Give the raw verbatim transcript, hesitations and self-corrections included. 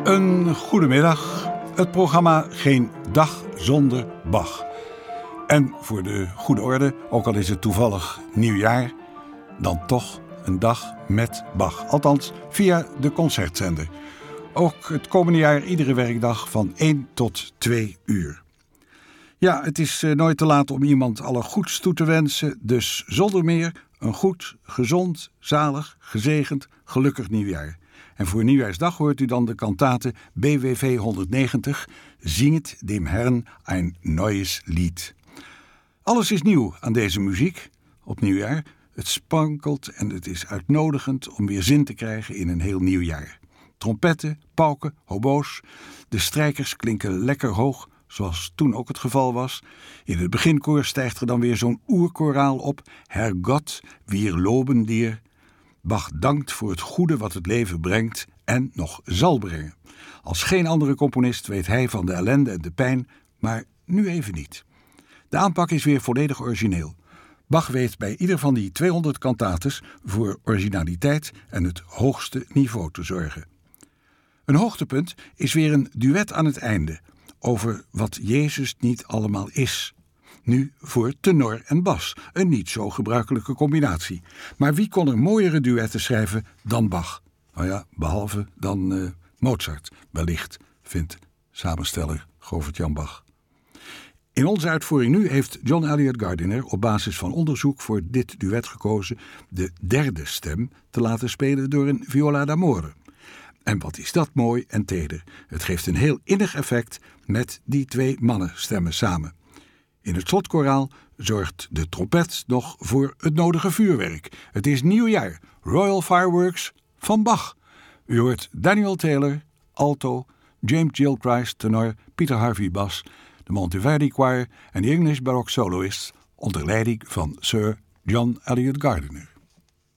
Een goedemiddag. Het programma Geen Dag Zonder Bach. En voor de goede orde, ook al is het toevallig nieuwjaar, dan toch een dag met Bach. Althans, via de concertzender. Ook het komende jaar iedere werkdag van één tot twee uur. Ja, het is nooit te laat om iemand alle goeds toe te wensen. Dus zonder meer een goed, gezond, zalig, gezegend, gelukkig nieuwjaar. En voor nieuwjaarsdag hoort u dan de kantate B W V honderdnegentig, Zinget dem Herrn ein neues Lied. Alles is nieuw aan deze muziek op nieuwjaar. Het sprankelt en het is uitnodigend om weer zin te krijgen in een heel nieuw jaar. Trompetten, pauken, hobo's, de strijkers klinken lekker hoog, zoals toen ook het geval was. In het beginkoor stijgt er dan weer zo'n oerkoraal op. Herrgott, wir loben dir. Bach dankt voor het goede wat het leven brengt en nog zal brengen. Als geen andere componist weet hij van de ellende en de pijn, maar nu even niet. De aanpak is weer volledig origineel. Bach weet bij ieder van die tweehonderd kantates voor originaliteit en het hoogste niveau te zorgen. Een hoogtepunt is weer een duet aan het einde over wat Jezus niet allemaal is. Nu voor tenor en bas, een niet zo gebruikelijke combinatie. Maar wie kon er mooiere duetten schrijven dan Bach? Nou ja, behalve dan uh, Mozart, wellicht, vindt samensteller Govert-Jan Bach. In onze uitvoering nu heeft John Eliot Gardiner op basis van onderzoek voor dit duet gekozen de derde stem te laten spelen door een viola d'amore. En wat is dat mooi en teder. Het geeft een heel innig effect met die twee mannenstemmen samen. In het slotkoraal zorgt de trompet nog voor het nodige vuurwerk. Het is nieuwjaar, Royal Fireworks van Bach. U hoort Daniel Taylor, alto, James Gilchrist, tenor, Peter Harvey, bas, de Monteverdi Choir en de English Baroque Soloists onder leiding van Sir John Eliot Gardiner.